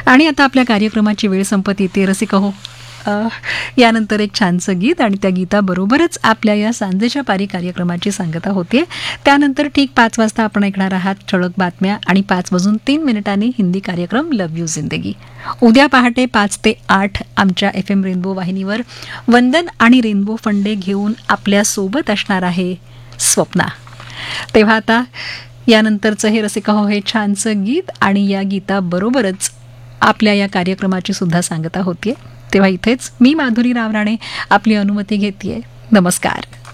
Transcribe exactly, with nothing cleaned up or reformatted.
आणि आता आपल्या कार्यक्रमाची वेळ संपत येते रसिका हो. यानंतर एक छानसं गीत आणि त्या गीताबरोबरच आपल्या या सांजेच्या पारी कार्यक्रमाची सांगता होते. त्यानंतर ठीक पाच वाजता आपण ऐकणार आहात ठळक बातम्या आणि पाच वाजून तीन मिनिटांनी हिंदी कार्यक्रम लव यू जिंदगी. उद्या पहाटे पाच ते आठ आमच्या एफ एम रेनबो वाहिनीवर वंदन आणि रेनबो फंडे घेऊन आपल्या सोबत असणार आहे स्वप्ना. तेव्हा आता यानंतरचं हे रसिका हो हे छानसं गीत आणि या गीताबरोबरच आपल्या या कार्यक्रमाची सुद्धा सांगता होतीये. तेव्हा इथेच मी माधुरी रावराणे आपली अनुमती घेतेय. नमस्कार.